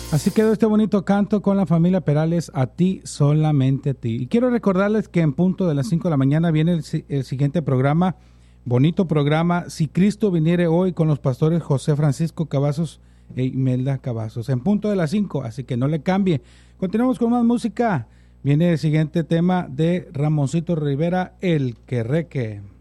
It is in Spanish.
Así quedó este bonito canto con la familia Perales, A Ti, Solamente a Ti. Y quiero recordarles que en punto de las 5 de la mañana viene el siguiente programa, bonito programa, Si Cristo viniere hoy, con los pastores José Francisco Cavazos e Imelda Cavazos, en punto de las 5, así que no le cambie. Continuamos con más música. Viene el siguiente tema de Ramoncito Rivera, El Querreque.